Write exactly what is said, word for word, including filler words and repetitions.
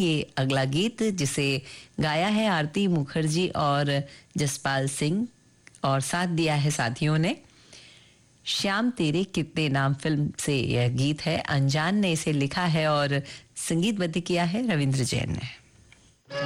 ये अगला गीत, जिसे गाया है आरती मुखर्जी और जसपाल सिंह और साथ दिया है साथियों ने। श्याम तेरे कितने नाम फिल्म से यह गीत है। अनजान ने इसे लिखा है और संगीतबद्ध किया है रविंद्र जैन ने।